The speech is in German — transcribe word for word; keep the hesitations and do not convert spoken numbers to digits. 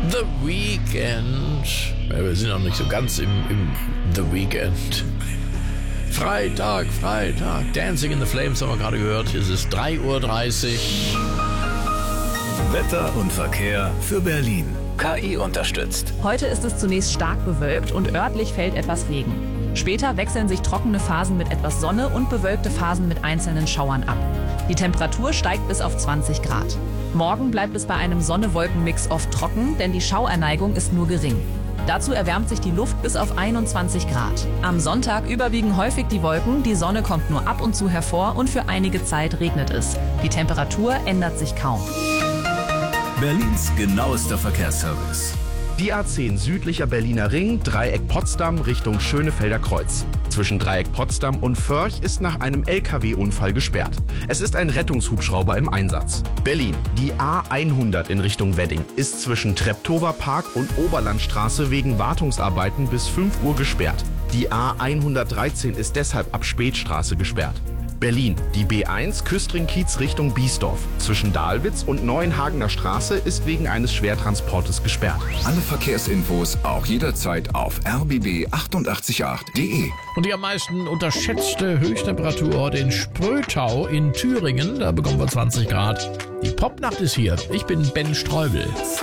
The Weekend. Ja, wir sind noch nicht so ganz im, im The Weekend. Freitag, Freitag. Dancing in the Flames haben wir gerade gehört. Es ist drei Uhr dreißig. Wetter und Verkehr für Berlin. K I unterstützt. Heute ist es zunächst stark bewölkt und örtlich fällt etwas Regen. Später wechseln sich trockene Phasen mit etwas Sonne und bewölkte Phasen mit einzelnen Schauern ab. Die Temperatur steigt bis auf zwanzig Grad. Morgen bleibt es bei einem Sonne-Wolken-Mix oft trocken, denn die Schauerneigung ist nur gering. Dazu erwärmt sich die Luft bis auf einundzwanzig Grad. Am Sonntag überwiegen häufig die Wolken, die Sonne kommt nur ab und zu hervor und für einige Zeit regnet es. Die Temperatur ändert sich kaum. Berlins genauester Verkehrsservice. Die A zehn südlicher Berliner Ring, Dreieck Potsdam Richtung Schönefelder Kreuz. Zwischen Dreieck Potsdam und Förch ist nach einem L K W-Unfall gesperrt. Es ist ein Rettungshubschrauber im Einsatz. Berlin. Die A hundert in Richtung Wedding ist zwischen Treptower Park und Oberlandstraße wegen Wartungsarbeiten bis fünf Uhr gesperrt. Die A hundertdreizehn ist deshalb ab Spätstraße gesperrt. Berlin. Die B eins Küstring-Kiez Richtung Biesdorf. Zwischen Dahlwitz und Neuenhagener Straße ist wegen eines Schwertransportes gesperrt. Alle Verkehrsinfos auch jederzeit auf r b b achtundachtzig Komma acht punkt de. Und die am meisten unterschätzte Höchsttemperatur heute in Sprötau in Thüringen. Da bekommen wir zwanzig Grad. Die Popnacht ist hier. Ich bin Ben Streubel.